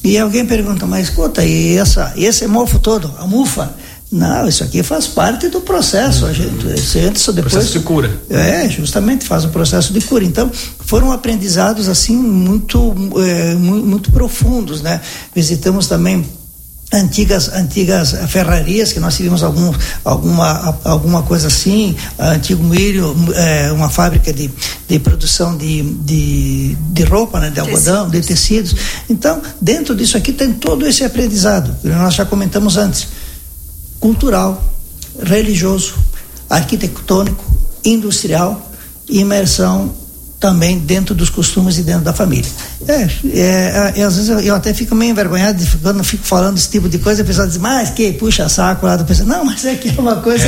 E alguém pergunta, mas escuta, e esse mofo todo, a mufa? Não, isso aqui faz parte do processo. A gente, antes ou depois. Processo de cura. Justamente faz o processo de cura. Então, foram aprendizados assim muito profundos, né? Visitamos também antigas ferrarias, que nós tivemos alguma coisa assim, antigo milho, uma fábrica de produção de roupa, né, de algodão, de tecidos. Então, dentro disso aqui tem todo esse aprendizado, que nós já comentamos antes, cultural, religioso, arquitetônico, industrial, imersão também dentro dos costumes e dentro da família. Às vezes eu até fico meio envergonhado quando fico falando esse tipo de coisa, a pessoa diz, mas que puxa saco lá do pessoal. Não, mas é que é uma coisa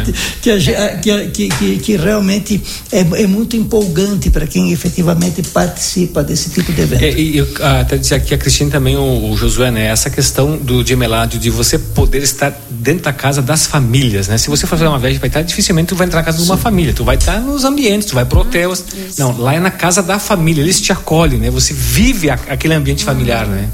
que realmente é muito empolgante para quem efetivamente participa desse tipo de evento. Eu até disse aqui a Cristina também, o Josué, né? Essa questão do Gemeládio, de você poder estar dentro da casa das famílias, né? Se você for fazer uma viagem para Itália, dificilmente tu vai entrar na casa de uma família, tu vai estar nos ambientes, tu vai pro hotel. Não, lá é na casa da família, eles te acolhem, né? Você vive aquele ambiente familiar, né?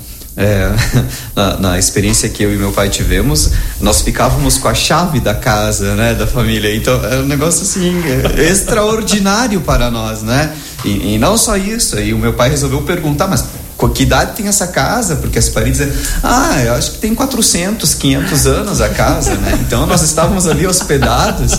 Na experiência que eu e meu pai tivemos, nós ficávamos com a chave da casa, né, da família. Então é um negócio assim extraordinário para nós, né? E não só isso, aí o meu pai resolveu perguntar, mas que idade tem essa casa? Porque as paredes eu acho que tem 400, 500 anos a casa, né? Então nós estávamos ali hospedados,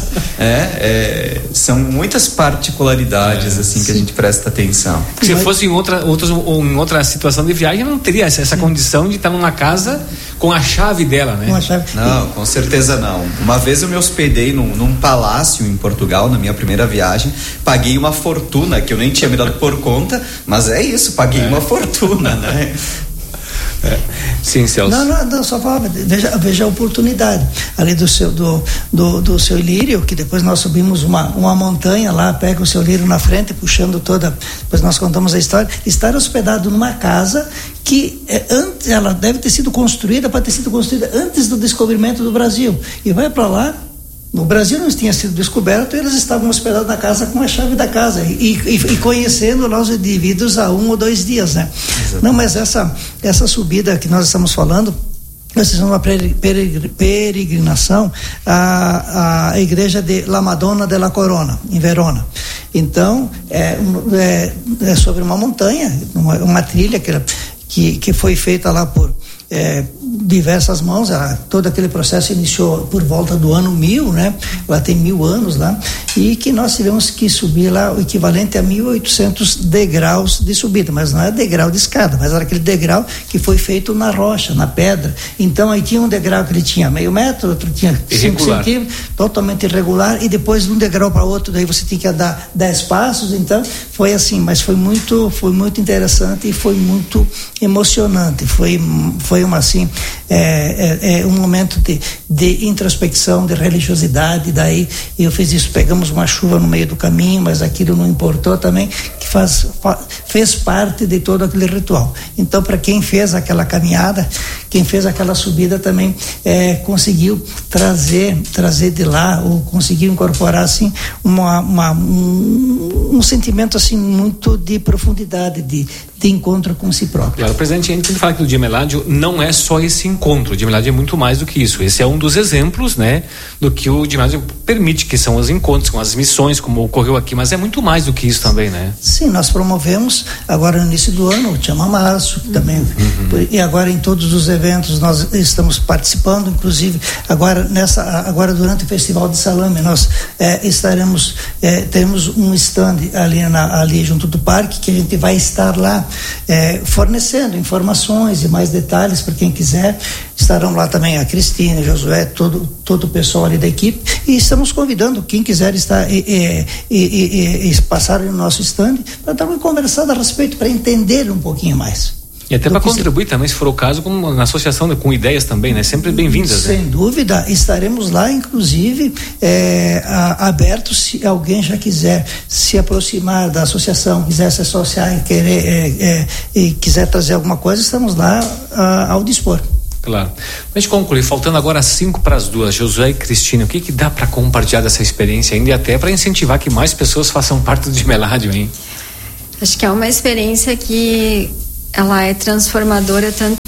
são muitas particularidades assim que a gente presta atenção. Se fosse em outra situação de viagem, não teria essa condição de estar numa casa com a chave dela, né? Não, com certeza não. Uma vez eu me hospedei num palácio em Portugal, na minha primeira viagem, paguei uma fortuna que eu nem tinha me dado por conta, mas é isso, paguei uma fortuna, né? Sim, Celso. Não, só fala, veja a oportunidade ali do seu lírio, que depois nós subimos uma montanha lá, pega o seu lírio na frente, puxando depois nós contamos a história, estar hospedado numa casa que antes, ela deve ter sido construída antes do descobrimento do Brasil, e vai para lá. No Brasil não tinha sido descoberto, eles estavam hospedados na casa com a chave da casa e conhecendo lá os indivíduos há 1 ou 2 dias, né? Exatamente. Não, mas essa subida que nós estamos falando, nós fizemos uma peregrinação à igreja de La Madonna della Corona, em Verona. Então, é sobre uma montanha, uma trilha que foi feita lá por diversas mãos. Todo aquele processo iniciou por volta do ano 1000, né? Lá tem 1000 anos lá, e que nós tivemos que subir lá o equivalente a 1.800 degraus de subida, mas não é degrau de escada, mas era aquele degrau que foi feito na rocha, na pedra. Então aí tinha um degrau que ele tinha meio metro, outro tinha 5 centímetros, totalmente irregular, e depois de um degrau para outro, daí você tinha que dar 10 passos. Então foi assim, mas foi muito interessante e foi muito emocionante. Foi um momento de introspecção, de religiosidade. Daí eu fiz isso, pegamos uma chuva no meio do caminho, mas aquilo não importou também, que fez parte de todo aquele ritual. Então, para quem fez aquela caminhada, quem fez aquela subida também conseguiu trazer de lá, ou conseguiu incorporar assim um sentimento assim muito de profundidade, de encontro com si próprio. Claro, presidente, a gente tem que falar que o Gemeládio não é só esse encontro. O Gemeládio é muito mais do que isso. Esse é um dos exemplos, né, do que o Gemeládio permite, que são os encontros, com as missões, como ocorreu aqui, mas é muito mais do que isso também, né? Sim, nós promovemos agora no início do ano o Chama Março, também, e agora em todos os eventos nós estamos participando, inclusive agora durante o Festival de Salame nós temos um stand ali junto do parque, que a gente vai estar lá fornecendo informações e mais detalhes para quem quiser. Estarão lá também a Cristina, Josué, todo o pessoal ali da equipe, e estamos convidando quem quiser estar e passar no nosso stand para dar uma conversada a respeito, para entender um pouquinho mais. E até para contribuir também, se for o caso, na associação com ideias também, né? Sempre bem-vindas. Sem dúvida, estaremos lá, inclusive, abertos, se alguém já quiser se aproximar da associação, quiser se associar e quiser trazer alguma coisa, estamos lá ao dispor. Claro. Mas concluir, faltando agora 1:55, Josué e Cristina, o que dá para compartilhar dessa experiência ainda, e até para incentivar que mais pessoas façam parte do Gemeládio, hein? Acho que é uma experiência que ela é transformadora tanto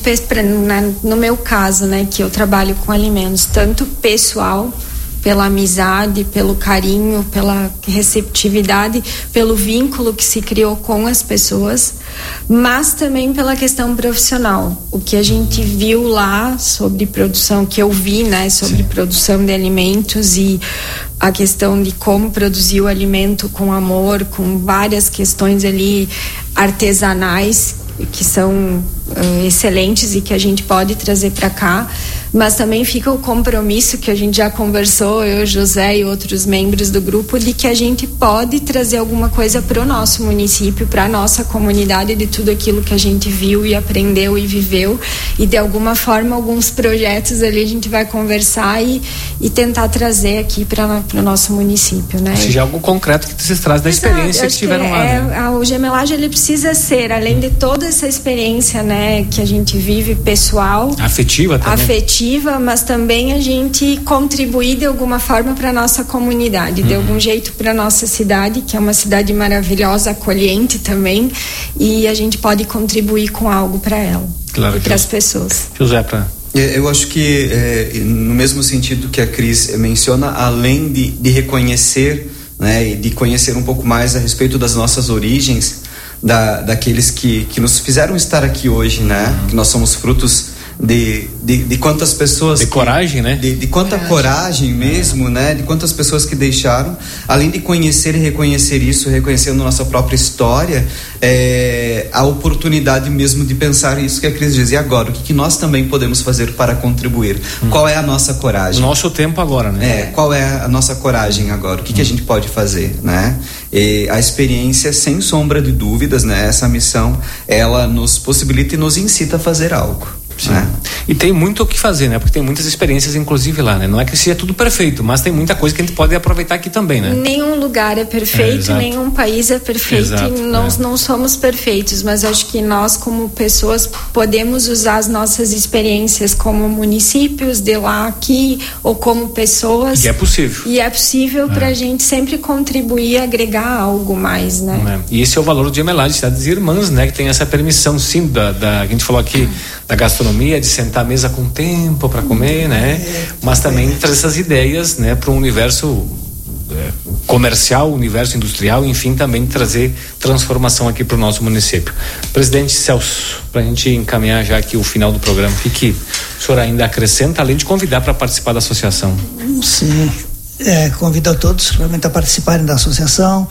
no meu caso, né, que eu trabalho com alimentos, tanto pessoal, pela amizade, pelo carinho, pela receptividade, pelo vínculo que se criou com as pessoas, mas também pela questão profissional. O que a gente viu lá sobre produção, que eu vi, né, sobre produção de alimentos e a questão de como produzir o alimento com amor, com várias questões ali artesanais que são excelentes e que a gente pode trazer para cá, mas também fica o compromisso que a gente já conversou, eu, José e outros membros do grupo, de que a gente pode trazer alguma coisa para o nosso município, para a nossa comunidade, de tudo aquilo que a gente viu e aprendeu e viveu, e de alguma forma alguns projetos ali a gente vai conversar e tentar trazer aqui para o nosso município, né? Ou seja, algo concreto que vocês trazem da experiência que tiveram lá, né? O Gemelage, ele precisa ser, além de toda essa experiência, né, que a gente vive pessoal, afetiva também, mas também a gente contribuir de alguma forma para nossa comunidade, de algum jeito para nossa cidade, que é uma cidade maravilhosa, acolhente também, e a gente pode contribuir com algo para ela, claro, e para as pessoas. José, eu acho que no mesmo sentido que a Cris menciona, além de reconhecer, né, e de conhecer um pouco mais a respeito das nossas origens, daqueles que nos fizeram estar aqui hoje, né? Que nós somos frutos de quantas pessoas... De coragem, né? De quanta coragem mesmo, né? De quantas pessoas que deixaram, além de conhecer e reconhecer isso, reconhecendo nossa própria história, a oportunidade mesmo de pensar isso que a Cris diz. E agora, o que nós também podemos fazer para contribuir? Qual é a nossa coragem? O nosso tempo agora, né? Qual é a nossa coragem agora? O que a gente pode fazer, né? E a experiência, sem sombra de dúvidas, né? Essa missão, ela nos possibilita e nos incita a fazer algo. Né? E tem muito o que fazer, né? Porque tem muitas experiências, inclusive lá, né? Não é que seja tudo perfeito, mas tem muita coisa que a gente pode aproveitar aqui também, né? Nenhum lugar é perfeito, nenhum país é perfeito, e nós não somos perfeitos, mas acho que nós, como pessoas, podemos usar as nossas experiências como municípios de lá, aqui, ou como pessoas. E é possível. E é possível para a gente sempre contribuir, agregar algo mais, né? E esse é o valor de Gemelage, cidades irmãs, né? Que tem essa permissão, sim, a gente falou aqui da gastronomia, de sentar à mesa com tempo para comer, né? Mas também trazer essas ideias, né, para um universo comercial, universo industrial, enfim, também trazer transformação aqui para o nosso município. Presidente Celso, para a gente encaminhar já aqui o final do programa, o que o senhor ainda acrescenta, além de convidar para participar da associação? Sim. Convido a todos realmente a participarem da associação,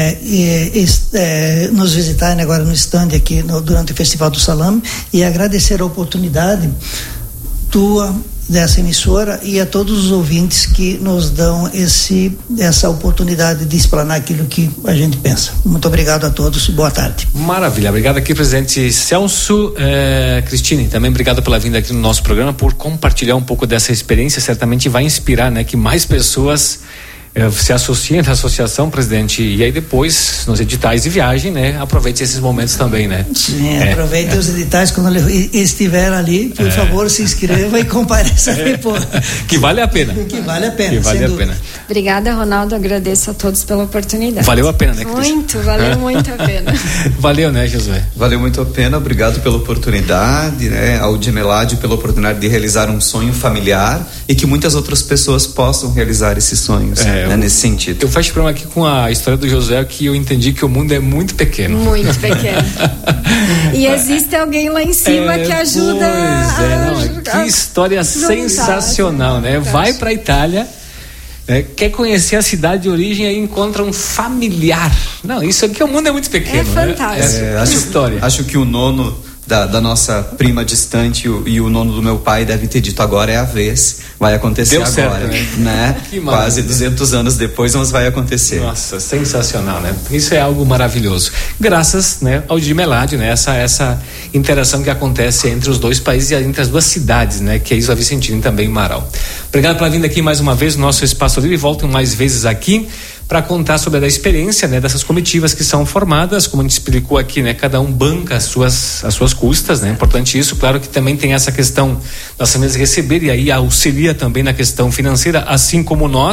nos visitarem agora no stand aqui durante o Festival do Salame, e agradecer a oportunidade dessa emissora e a todos os ouvintes que nos dão essa oportunidade de explanar aquilo que a gente pensa. Muito obrigado a todos e boa tarde. Maravilha, obrigado aqui, presidente Celso. Cristine, também obrigado pela vinda aqui no nosso programa, por compartilhar um pouco dessa experiência. Certamente vai inspirar, né, que mais pessoas se associem à associação, presidente, e aí depois nos editais de viagem, né, aproveite esses momentos também, né? Sim, aproveite os editais quando ele estiver ali, por favor, se inscreva e compareça depois. Que vale a pena. Que vale a pena. Que vale a pena. Obrigada, Ronaldo, agradeço a todos pela oportunidade. Valeu a pena, né, Cris? Valeu muito a pena. Valeu, né, Josué? Valeu muito a pena, obrigado pela oportunidade, né, ao Gemelage pela oportunidade de realizar um sonho familiar e que muitas outras pessoas possam realizar esses sonhos. Nesse sentido. Eu faço o programa aqui com a história do José, que eu entendi que o mundo é muito pequeno. Muito pequeno. E existe alguém lá em cima que ajuda que história sensacional, né? Vai pra Itália, quer conhecer a cidade de origem, aí encontra um familiar. Não, isso aqui, o mundo é muito pequeno. É fantástico. História. Acho que o nono da nossa prima distante e o nono do meu pai deve ter dito: agora é a vez, vai acontecer. Deu agora, certo, né? Quase 200 anos depois, mas vai acontecer. Nossa, sensacional, né? Isso é algo maravilhoso. Graças, né, ao Gemelage, né? Essa interação que acontece entre os dois países e entre as duas cidades, né? Que é Isla Vicentina e também Marau. Obrigado pela vinda aqui mais uma vez no nosso Espaço Livre. Voltem mais vezes aqui para contar sobre a experiência, né, dessas comitivas que são formadas, como a gente explicou aqui, né, cada um banca as suas custas, né, importante isso. Claro que também tem essa questão das famílias receber, e aí auxilia também na questão financeira, assim como nós,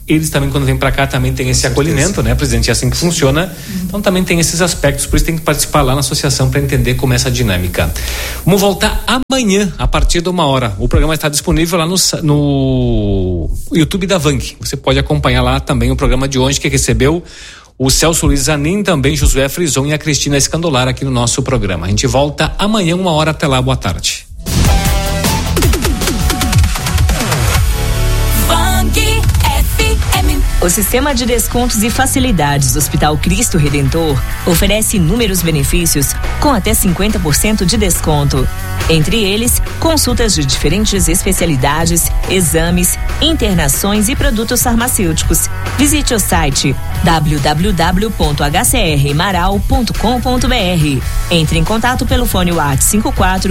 eles também, quando vêm para cá, também tem esse acolhimento, né, presidente? É assim que funciona. Então também tem esses aspectos, por isso tem que participar lá na associação para entender como é essa dinâmica. Vamos voltar amanhã, a partir de 1h. O programa está disponível lá no YouTube da Vang. Você pode acompanhar lá também o programa de hoje, que recebeu o Celso Luiz Zanin, também Josué Frison e a Cristina Escandolar aqui no nosso programa. A gente volta amanhã 1h, até lá, boa tarde. O Sistema de Descontos e Facilidades do Hospital Cristo Redentor oferece inúmeros benefícios com até 50% de desconto. Entre eles, consultas de diferentes especialidades, exames, internações e produtos farmacêuticos. Visite o site www.hcrmaral.com.br. Entre em contato pelo fone WhatsApp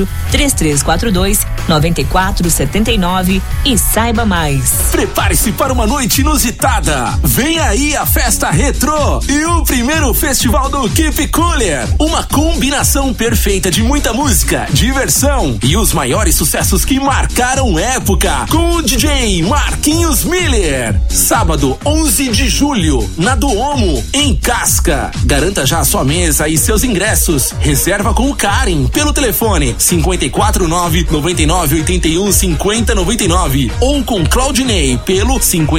54-3342-9479 e saiba mais. Prepare-se para uma noite inusitada. Vem aí a Festa Retrô e o primeiro festival do Keep Cooler. Uma combinação perfeita de muita música, diversão e os maiores sucessos que marcaram época com o DJ Marquinhos Miller. Sábado, 11 de julho, na Duomo, em Casca. Garanta já a sua mesa e seus ingressos. Reserva com o Karen pelo telefone 549-9981-5099 ou com Claudinei pelo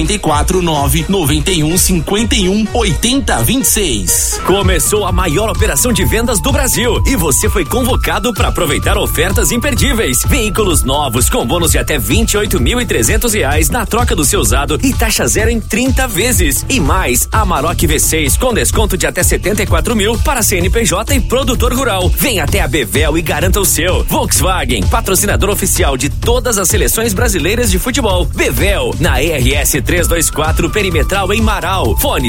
549-9151-8026. Começou a maior operação de vendas do Brasil e você foi convocado para aproveitar ofertas imperdíveis. Veículos novos com bônus de até R$28.300 na troca do seu usado e taxa zero em 30 vezes. E mais, Amarok V6 com desconto de até 74 mil para CNPJ e produtor rural. Vem até a Bevel e garanta o seu. Volkswagen, patrocinador oficial de todas as seleções brasileiras de futebol. Bevel, na ERS 324 Perimetral em Marau. Fone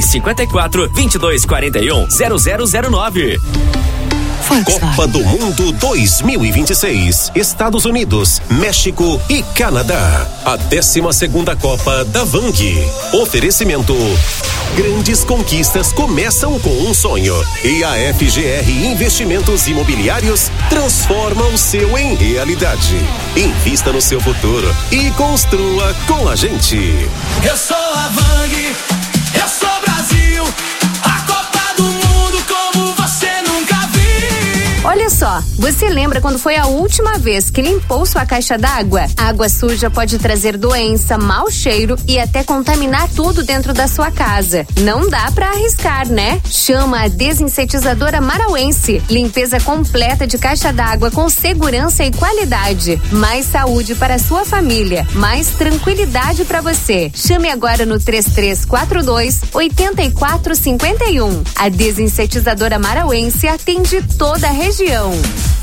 54-2241-0009. Copa do Mundo 2026, Estados Unidos, México e Canadá. A 12ª Copa da Vang. Oferecimento: grandes conquistas começam com um sonho e a FGR Investimentos Imobiliários transforma o seu em realidade. Invista no seu futuro e construa com a gente. Eu sou a Vang, eu sou Brasil, a Copa do Mundo como você nunca viu. Olha só, você lembra quando foi a última vez que limpou sua caixa d'água? A água suja pode trazer doença, mau cheiro e até contaminar tudo dentro da sua casa. Não dá pra arriscar, né? Chama a desinsetizadora marauense. Limpeza completa de caixa d'água com segurança e qualidade. Mais saúde para a sua família, mais tranquilidade para você. Chame agora no 3342-8451. A desinsetizadora marauense atende toda a região.